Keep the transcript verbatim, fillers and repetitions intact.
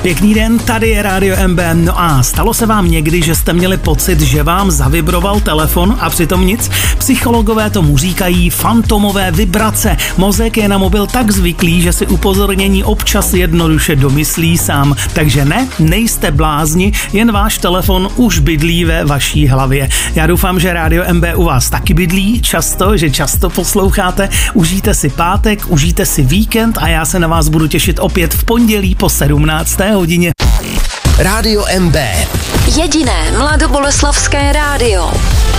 Pěkný den, tady je Rádio M B. No a stalo se vám někdy, že jste měli pocit, že vám zavibroval telefon a přitom nic? Psychologové tomu říkají fantomové vibrace. Mozek je na mobil tak zvyklý, že si upozornění občas jednoduše domyslí sám. Takže ne, nejste blázni, jen váš telefon už bydlí ve vaší hlavě. Já doufám, že Rádio M B u vás taky bydlí často, že často posloucháte. Užijte si pátek, užijte si víkend a já se na vás budu těšit opět v pondělí po sedmnácté hodině. Rádio M B. Jediné mladoboleslavské rádio.